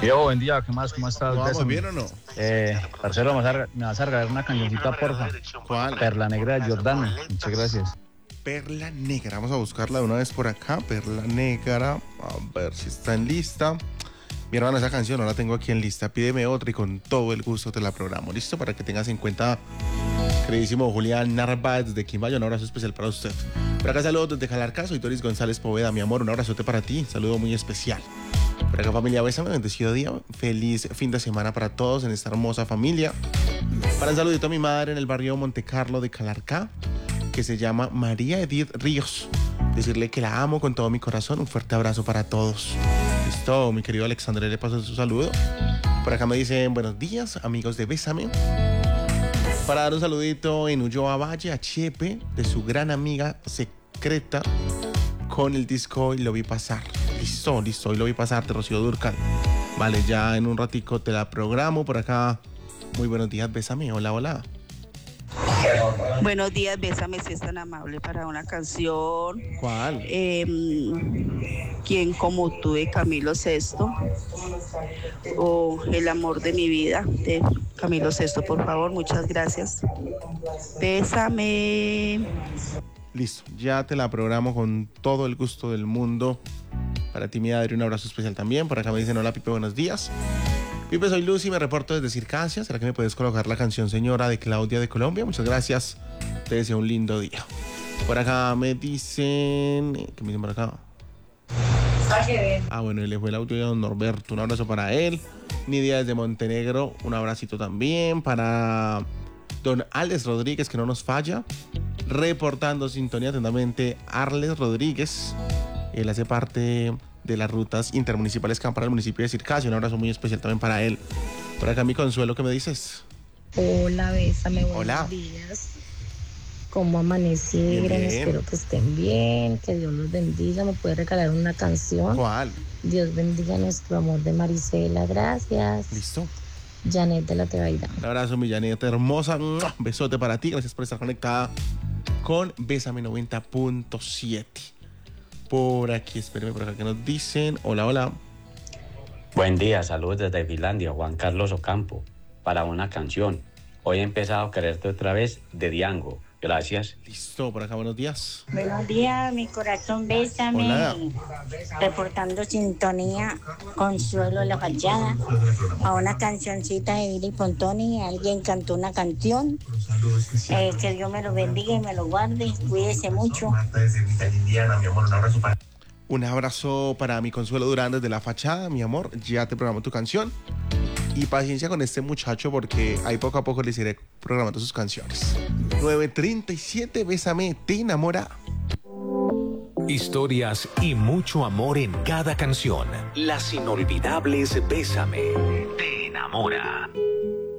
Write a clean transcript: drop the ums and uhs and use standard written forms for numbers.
Yo, buen día, ¿qué más? ¿Cómo estás? ¿Vamos bien o no? Parcero, me vas a regalar una cancioncita, porfa. ¿Cuál? Perla Negra de Jordano. Muchas gracias. Perla Negra, vamos a buscarla de una vez por acá. Perla Negra, a ver si está en lista. Mi hermano, esa canción no la tengo aquí en lista. Pídeme otra y con todo el gusto te la programo. ¿Listo? Para que tengas en cuenta, queridísimo Julián Narváez de Quimbayo, un abrazo especial para usted. Por acá saludos desde Calarcá, soy Doris González Poveda, mi amor, un abrazote para ti, saludo muy especial. Por acá familia, bésame, bendecido día, feliz fin de semana para todos en esta hermosa familia. Para un saludito a mi madre en el barrio Montecarlo de Calarcá, que se llama María Edith Ríos. Decirle que la amo con todo mi corazón, un fuerte abrazo para todos. Listo, mi querido Alexandre, le paso su saludo. Por acá me dicen buenos días, amigos de Bésame. Para dar un saludito en Ulloa Valle a Chepe, de su gran amiga secreta, con el disco Y lo vi pasar. Listo, Y lo vi pasar, de Rocío Dúrcal. Vale, ya en un ratico te la programo. Por acá, muy buenos días, Bésame, hola, hola. Buenos días, Bésame, si es tan amable para una canción. ¿Cuál? ¿Quién como tú de Camilo Sesto? O El amor de mi vida de Camilo Sesto, por favor, muchas gracias. Bésame. Listo, ya te la programo con todo el gusto del mundo. Para ti, mi Adri, un abrazo especial también. Por acá me dicen hola, Pipe, buenos días. Pipe, soy Lucy, me reporto desde Circasia. ¿Será que me puedes colocar la canción Señora de Claudia de Colombia? Muchas gracias. Te deseo un lindo día. Por acá me dicen... ¿Qué me dicen por acá? Bueno, y le fue el audio de don Norberto. Un abrazo para él. Nidia desde Montenegro. Un abracito también para don Alex Rodríguez, que no nos falla. Reportando sintonía atentamente, Arles Rodríguez. Él hace parte de las rutas intermunicipales que van para el municipio de Circasia. Un abrazo muy especial también para él. Por acá, mi Consuelo, ¿qué me dices? Hola, Bésame, buenos Hola. días. ¿Cómo amanecieron? Bien. Espero que estén bien, que Dios los bendiga. ¿Me puede regalar una canción? ¿Cuál? Dios bendiga nuestro amor de Marisela, gracias. Listo. Janet de la Tebaida. Un abrazo, mi Janeta hermosa. ¡Mua! Besote para ti. Gracias por estar conectada con Bésame 90.7. Por aquí, espérenme por acá que nos dicen. Hola, hola. Buen día, saludos desde Finlandia, Juan Carlos Ocampo, para una canción. Hoy he empezado a quererte otra vez de Diango. Gracias. Listo, por acá, buenos días. Buenos días, mi corazón, bésame. Hola. Reportando sintonía, Consuelo La Fachada. A una cancioncita de Billy Pontoni. Alguien cantó una canción. Que Dios me lo bendiga y me lo guarde. Cuídese mucho. Un abrazo para mi Consuelo Durán desde La Fachada, mi amor. Ya te programo tu canción. Y paciencia con este muchacho porque ahí poco a poco les iré programando sus canciones. 9:37, Bésame, te enamora. Historias y mucho amor en cada canción. Las inolvidables Bésame, te enamora.